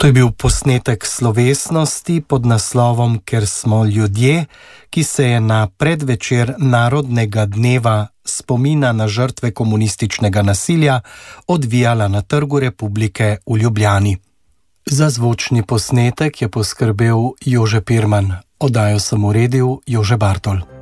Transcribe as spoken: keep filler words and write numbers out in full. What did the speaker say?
To je bil posnetek slovesnosti pod naslovom Ker smo ljudje, ki se je na predvečer Narodnega dneva spomina na žrtve komunističnega nasilja odvijala na Trgu Republike v Ljubljani. Za zvočni posnetek je poskrbel Jože Pirman, oddajo sem uredil Jože Bartol.